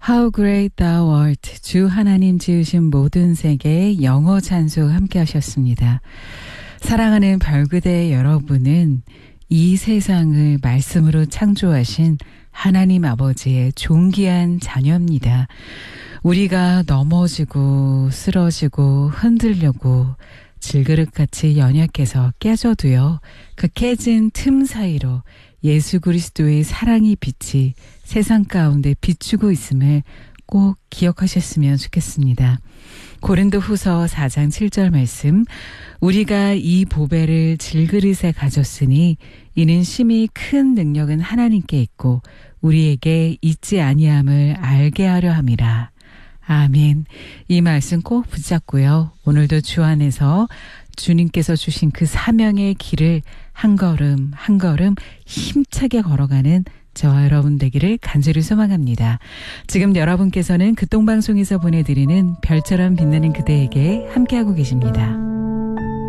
How great thou art. 주 하나님 지으신 모든 세계의 영어 찬송 함께 하셨습니다. 사랑하는 별그대 여러분은 이 세상을 말씀으로 창조하신 하나님 아버지의 존귀한 자녀입니다. 우리가 넘어지고 쓰러지고 흔들려고 질그릇같이 연약해서 깨져도요. 그 깨진 틈 사이로 예수 그리스도의 사랑의 빛이 세상 가운데 비추고 있음을 꼭 기억하셨으면 좋겠습니다. 고린도후서 4장 7절 말씀, 우리가 이 보배를 질그릇에 가졌으니 이는 심히 큰 능력은 하나님께 있고 우리에게 있지 아니함을 알게 하려 함이라. 아멘. 이 말씀 꼭 붙잡고요. 오늘도 주 안에서 주님께서 주신 그 사명의 길을 한 걸음 한 걸음 힘차게 걸어가는 저와 여러분 되기를 간절히 소망합니다. 지금 여러분께서는 극동방송에서 보내드리는 별처럼 빛나는 그대에게 함께하고 계십니다.